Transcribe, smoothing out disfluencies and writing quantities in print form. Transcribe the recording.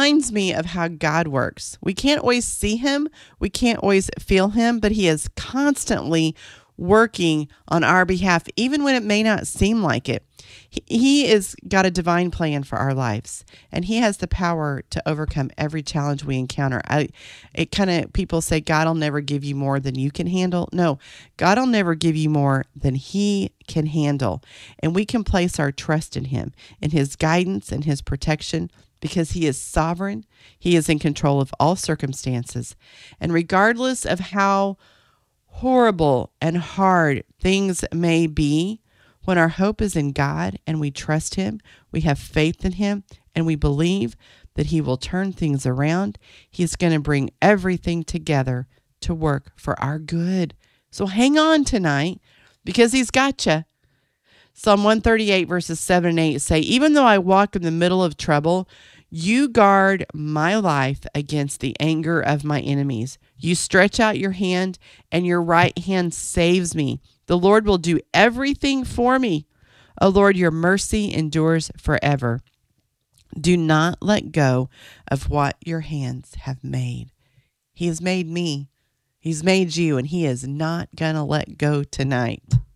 reminds me of how God works. We can't always see him. We can't always feel him, but he is constantly working on our behalf, even when it may not seem like it. He is got a divine plan for our lives, and he has the power to overcome every challenge we encounter. People say God will never give you more than you can handle. No, God will never give you more than he can handle. And we can place our trust in him, in his guidance and his protection, because he is sovereign. He is in control of all circumstances. And regardless of how horrible and hard things may be, when our hope is in God and we trust him, we have faith in him, and we believe that he will turn things around, he's going to bring everything together to work for our good. So hang on tonight, because he's got you. Psalm 138 verses 7 and 8 say, even though I walk in the middle of trouble, you guard my life against the anger of my enemies. You stretch out your hand, and your right hand saves me. The Lord will do everything for me. O Lord, your mercy endures forever. Do not let go of what your hands have made. He has made me. He's made you, and he is not going to let go tonight.